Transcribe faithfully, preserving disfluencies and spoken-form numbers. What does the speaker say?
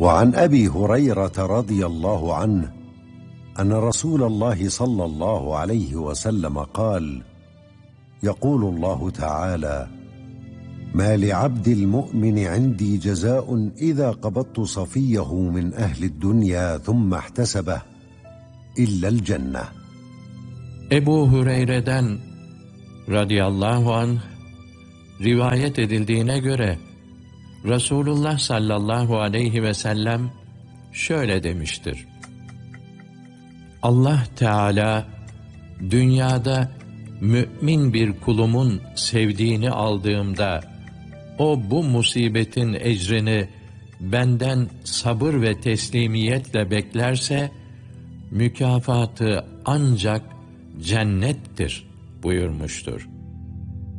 وعن أبي هريرة رضي الله عنه أن رسول الله صلى الله عليه وسلم قال: يقول الله تعالى: ما لعبد المؤمن عندي جزاء إذا قبضت صفيه من أهل الدنيا ثم احتسبه إلا الجنة. Ebu Hureyre'den radıyallahu anh rivayet edildiğine göre Resulullah sallallahu aleyhi ve sellem şöyle demiştir: Allah Teala dünyada mümin bir kulumun sevdiğini aldığımda o bu musibetin ecrini benden sabır ve teslimiyetle beklerse mükafatı ancak cennettir buyurmuştur.